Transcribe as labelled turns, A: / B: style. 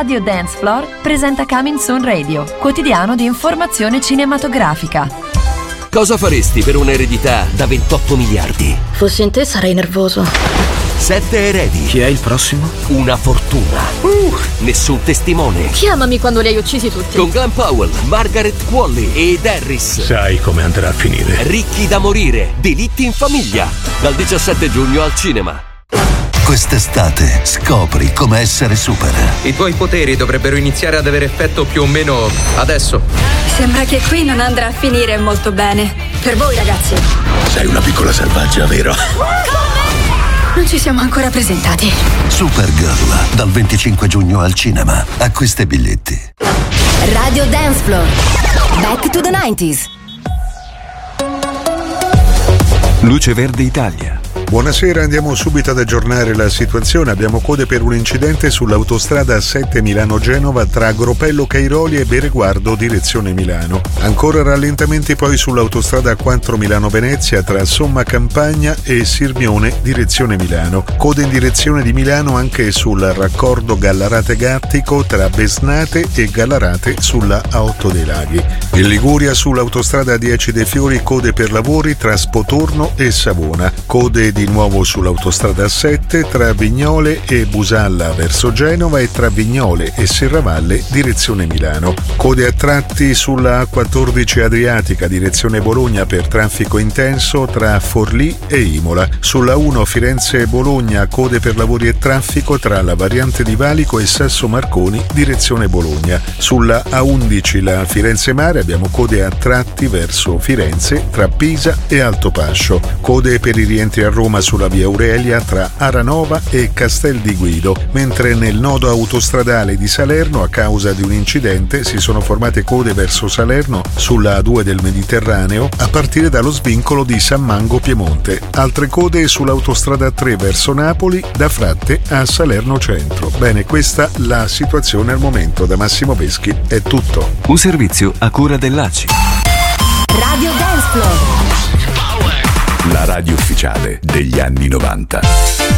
A: Radio Dance Floor presenta Coming Soon Radio, quotidiano di informazione cinematografica.
B: Cosa faresti per un'eredità da 28 miliardi?
C: Fossi in te sarei nervoso.
B: 7 eredi.
D: Chi è il prossimo?
B: Una fortuna. Nessun testimone.
C: Chiamami quando li hai uccisi tutti.
B: Con Glenn Powell, Margaret Qualley ed Harris.
E: Sai come andrà a finire.
B: Ricchi da morire. Delitti in famiglia. Dal 17 giugno al cinema.
F: Quest'estate scopri come essere super.
G: I tuoi poteri dovrebbero iniziare ad avere effetto più o meno adesso.
H: Sembra che qui non andrà a finire molto bene. Per voi, ragazzi.
E: Sei una piccola selvaggia, vero?
H: Non ci siamo ancora presentati.
F: Supergirl, dal 25 giugno al cinema. Acquista i biglietti.
I: Radio Dance Floor. Back to the 90s.
J: Luce Verde Italia.
K: Buonasera, andiamo subito ad aggiornare la situazione. Abbiamo code per un incidente sull'autostrada A7 Milano-Genova tra Gropello Cairoli e Bereguardo direzione Milano. Ancora rallentamenti poi sull'autostrada A4 Milano-Venezia tra Somma Campagna e Sirmione direzione Milano. Code in direzione di Milano anche sul raccordo Gallarate-Gattico tra Besnate e Gallarate sulla A8 dei Laghi. In Liguria sull'autostrada A10 dei Fiori code per lavori tra Spotorno e Savona. Code di nuovo sull'autostrada A7 tra Vignole e Busalla verso Genova e tra Vignole e Serravalle direzione Milano. Code a tratti sulla A14 Adriatica direzione Bologna per traffico intenso tra Forlì e Imola. Sulla 1 Firenze-Bologna code per lavori e traffico tra la variante di Valico e Sasso Marconi direzione Bologna. Sulla A11 la Firenze Mare abbiamo code a tratti verso Firenze tra Pisa e Altopascio. Code per i rientri a Roma sulla via Aurelia tra Aranova e Castel di Guido, mentre nel nodo autostradale di Salerno a causa di un incidente si sono formate code verso Salerno sulla A2 del Mediterraneo a partire dallo svincolo di San Mango Piemonte. Altre code sull'autostrada 3 verso Napoli da Fratte a Salerno Centro. Bene, questa la situazione al momento. Da Massimo Veschi è tutto.
J: Un servizio a cura dell'ACI.
I: Radio Dance Floor.
E: La radio ufficiale degli anni 90.